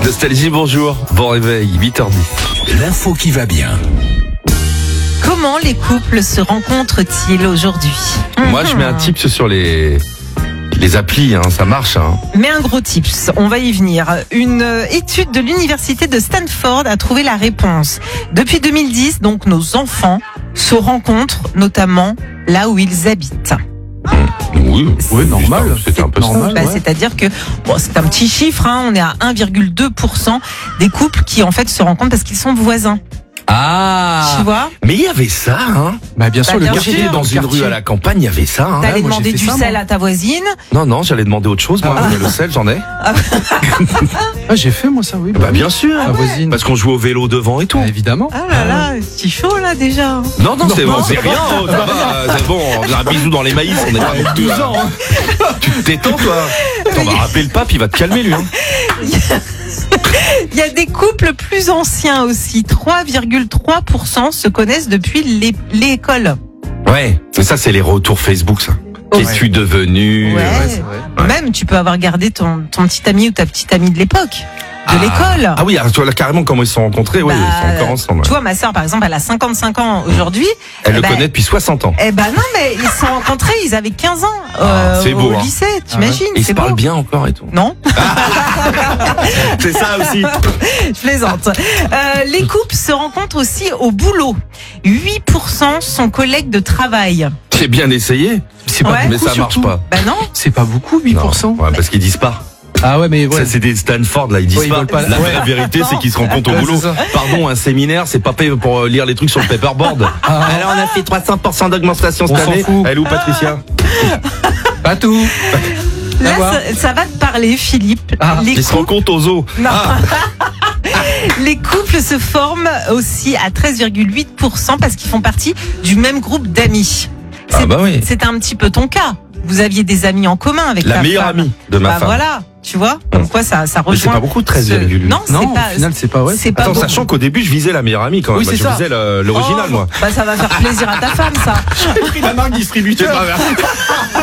Nostalgie, bonjour. Bon réveil, 8h10. L'info qui va bien. Comment les couples se rencontrent-ils aujourd'hui? Moi, je mets un tips sur les applis, ça marche. Mais un gros tips, on va y venir. Une étude de l'université de Stanford a trouvé la réponse. Depuis 2010, donc, nos enfants se rencontrent notamment là où ils habitent. Oui, normal. C'est un peu normal. Bah, c'est-à-dire que c'est un petit chiffre, on est à 1,2% des couples qui en fait se rencontrent parce qu'ils sont voisins. Ah, Tu vois? mais il y avait ça, Bah bien sûr, Bah, le bien quartier. sûr. J'étais dans une rue à la campagne, il y avait ça. T'allais moi, demander j'ai fait du ça, sel moi. à ta voisine. Non, j'allais demander autre chose. Moi, mais le sel, j'en ai. Ah, j'ai fait moi ça, oui. Bah bien sûr. Ma voisine. Parce qu'on jouait au vélo devant et tout. Bah, évidemment. Ah là là, c'est chaud là déjà. Non, c'est bon, c'est rien. Ça va, c'est bon, on a un bisou dans les maïs, on est pas 12 ans. Tu te détends, toi. On va rappeler le pape, il va te calmer, lui. Il y a des couples plus anciens aussi. 3,3% se connaissent depuis l'école. Ouais, mais ça, c'est les retours Facebook, ça. Qu'es-tu devenu? Ouais. c'est vrai. Même tu peux avoir gardé ton petit ami ou ta petite amie de l'époque, de l'école. Ah oui, tu vois là carrément comment ils se sont rencontrés, oui, Bah, ils sont encore ensemble. Tu vois, ma sœur, par exemple, elle a 55 ans aujourd'hui. Elle Eh le ben, connaît depuis 60 ans. Eh ben non, mais ils se sont rencontrés, ils avaient 15 ans C'est beau, au hein. lycée, t'imagines? Et ils se C'est beau. parlent bien encore et tout. Non, C'est ça aussi. je plaisante. Les couples se rencontrent aussi au boulot. 8% sont collègues de travail. J'ai bien essayé, C'est pas Ouais. beaucoup, mais ça marche surtout. pas. Ben non. C'est pas beaucoup, 8%. Non, ouais, parce qu'ils disent pas. Ah ouais, mais ouais. Ça, c'est des Stanford, là, ils disent Ouais, ils pas. veulent pas. La Ouais. vraie vérité, c'est qu'ils se rencontrent au Ouais, boulot. c'est ça. Pardon, un séminaire, c'est pas fait pour lire les trucs sur le paperboard. Alors, on a fait 300% d'augmentation cette On s'en année. fout. Elle est où, Patricia? Pas tout. Là, voir. ça va te parler, Philippe. Ah, Les Ils se couples, rencontrent aux eaux. non. Les couples se forment aussi à 13,8% parce qu'ils font partie du même groupe d'amis. Ah bah oui. C'est un petit peu ton cas. Vous aviez des amis en commun avec La ta meilleure femme. amie de ma Bah femme. voilà, tu vois. Comme quoi ça Mais rejoint. c'est pas beaucoup, 13,8. Non, Non, c'est pas. au final, c'est pas, ouais. C'est pas Attends, beaucoup. sachant qu'au début, je visais la meilleure amie quand même. Oui, Moi, c'est je ça. visais l'original, Oh, moi. Bah ça va faire plaisir à ta femme, ça. J'ai pris la marque distributeur.